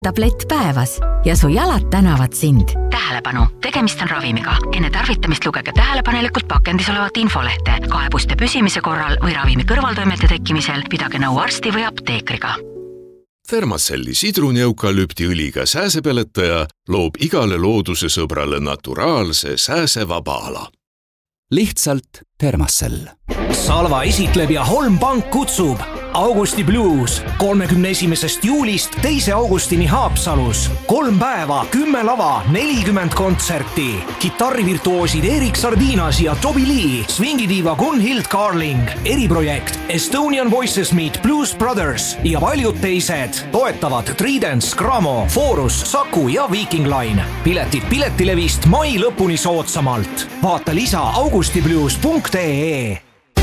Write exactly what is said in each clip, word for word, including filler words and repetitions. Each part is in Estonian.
tablett päevas ja su jalad tänavad sind. Tähelepanu, tegemist on ravimiga. Enne tarvitamist lugege tähelepanelikult pakendis olevat infolehte. Kaebuste püsimise korral või ravimi kõrvaltoimete tekkimisel pidage nõu arsti või apteekriga. Thermacelli sidruni-eukalüptiõliga sääsepeletaja loob igale looduse sõbrale naturaalse sääsevaba ala. Lihtsalt Thermacell. Salva esitleb ja Holm Pank kutsub Augusti Blues kolmekümne esimesest juulist teise augustini Haapsalus. Kolm päeva, kümme lava, nelikümmend kontserti. Kitarrivirtuoosid Erik Sardinas ja Toby Lee, swingidiiva Gunhild Carling, eriprojekt Estonian Voices Meet Blues Brothers ja paljud teised. Toetavad Tridents, Gramo, Forus, Saku ja Viking Line. Piletid Piletilevist mai lõpuni soodsamalt. Vaata lisa augustiblues punkt ee.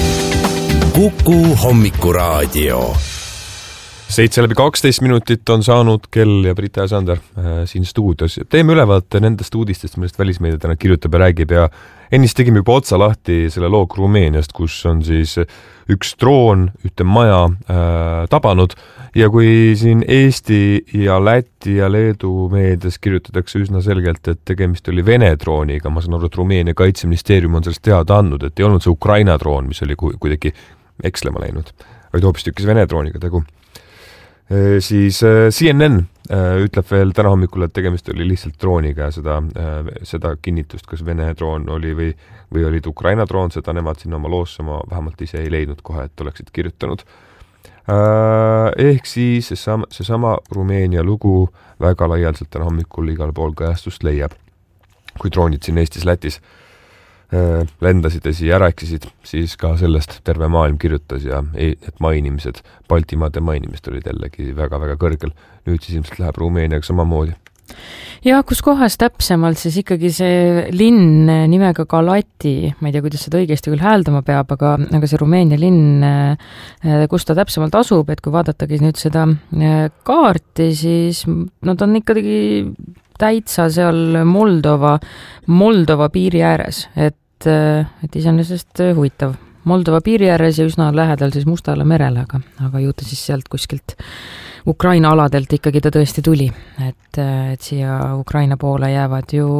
Kuku hommikuraadio. Seitse läbi kaksteist minutit on saanud kell ja Brita ja Sander äh, siin stuudios. Teeme ülevaate nendest uudistest, millest välismeedia täna kirjutab ja räägib ja ennist tegime juba otsa lahti selle loog Rumeeniast, kus on siis üks droon ühte maja äh, tabanud ja kui siin Eesti ja Läti ja Leedu meedias kirjutatakse üsna selgelt, et tegemist oli Vene drooniga, ma saan aru, et Rumeenia kaitseministeerium on sellest teada andnud, et ei olnud see Ukraina droon, mis oli kuidagi ekslema läinud, vaid hoopis tükis Vene drooniga tegu. E, siis C N N e, ütleb veel täna hommikul, et tegemist oli lihtsalt drooniga ja seda, e, seda kinnitust, kas Vene droon oli või, või olid Ukraina droon, seda nemad sinna oma loosse ma vähemalt ise ei leidnud kohe, et oleksid kirjutanud. E, ehk siis see sama, see sama Rumeenia lugu väga laialdaselt täna hommikul igal pool kajastust leiab. Kui droonid siin Eestis Lätis lendasid ja siia ära eksisid, siis ka sellest terve maailm kirjutas ja et mainimised, Baltimaade mainimist olid jällegi väga-väga kõrgel. Nüüd siis ilmselt läheb Rumeeniaga samamoodi. Ja kus kohas täpsemalt siis ikkagi see linn nimega Galati, ma ei tea, kuidas seda õigesti küll hääldama peab, aga, aga see Rumeenia linn, kus ta täpsemalt asub, et kui vaadatagi nüüd seda kaarti, siis nad on ikkagi täitsa seal Moldova, Moldova piiri ääres, et, et iseenesest huvitav. Moldova piiri ääres ja üsna lähedal siis Mustale merele, aga, aga juuta siis sealt kuskilt Ukraina aladelt ikkagi ta tõesti tuli, et, et siia Ukraina poole jäävad ju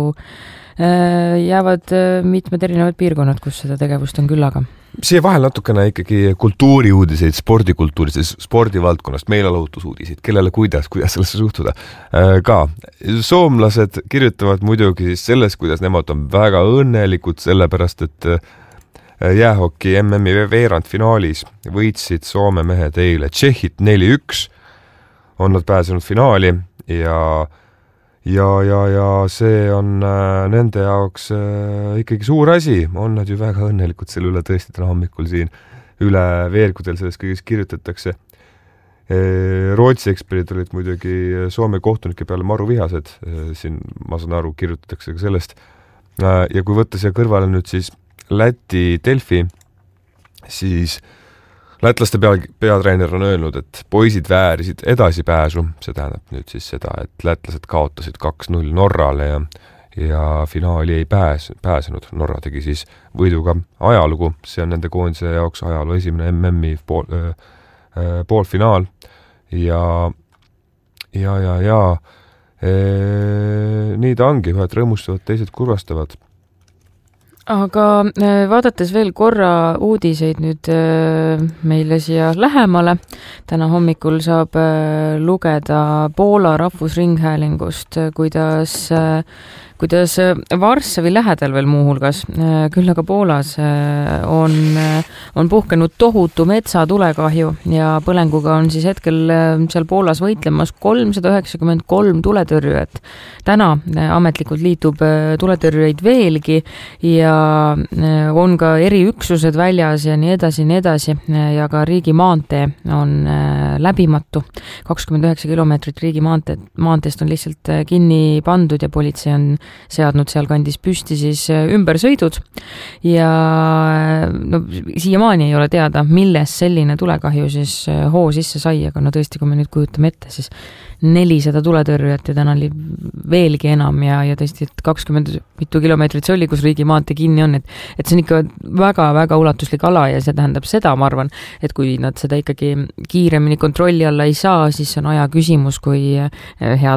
jäävad mitmed erinevad piirkonnad, kus seda tegevust on küllaga. Siia vahel natukene ikkagi kultuuriuudiseid, spordikultuuriseid, spordivaldkonnast, meelelahutusuudiseid, kellele kuidas, kuidas sellesse suhtuda. Ka soomlased kirjutavad muidugi selles, kuidas nemad on väga õnnelikud, sellepärast et jäähoki M M-i veerandfinaalis võitsid Soome mehed eile Tšehhit neli üks, on nad pääsenud finaali ja Ja, ja, ja see on äh, nende jaoks äh, ikkagi suur asi. On nad ju väga õnnelikud selle üle tõesti täna hommikul siin üle veergudel sellest kõigest kirjutatakse. E, Rootsi eksperdid olid muidugi Soome kohtunike peale maru vihased. E, siin, ma saan aru, kirjutatakse ka sellest. E, ja kui võtta siia kõrvale nüüd siis Läti Delfi, siis lätlaste pea, peatreener on öelnud, et poisid väärisid edasipääsu. See tähendab nüüd siis seda, et lätlased kaotasid kaks null Norrale ja, ja finaali ei pääs, pääsenud. Norra tegi siis võiduga ajalugu. See on nende koondise jaoks ajaloo esimene M M-i pool, äh, poolfinaal. Ja, ja, ja, ja e, nii ta ongi, ühed rõõmustavad, teised kurvastavad. Aga vaadates veel korra uudiseid nüüd meile siia lähemale, täna hommikul saab lugeda Poola rahvusringhäälingust, kuidas, kuidas Varssavi lähedal veel muuhulgas, küll aga Poolas on, on puhkenud tohutu metsatulekahju ja põlenguga on siis hetkel seal Poolas võitlemas kolmsada üheksakümmend kolm tuletõrjujat. Täna ametlikult liitub tuletõrjujaid veelgi ja on ka eriüksused väljas ja nii edasi, nii edasi ja ka riigi maantee on läbimatu. kakskümmend üheksa kilomeetrit riigi maantee, maanteest on lihtsalt kinni pandud ja politsei on seadnud seal kandis püsti siis ümbersõidud ja no, siiamaani ei ole teada, milles selline tulekahju siis hoo sisse sai, aga no tõesti, kui me nüüd kujutame ette, siis nelisada tuletõrjujat ja täna oli veelgi enam ja, ja tõesti, et kakskümmend mitu kilomeetrit see oli, kus riigi maantee kinni on, et, et see on ikka väga-väga ulatuslik ala ja see tähendab seda, ma arvan, et kui nad seda ikkagi kiiremini kontrolli alla ei saa, siis on aja küsimus, kui head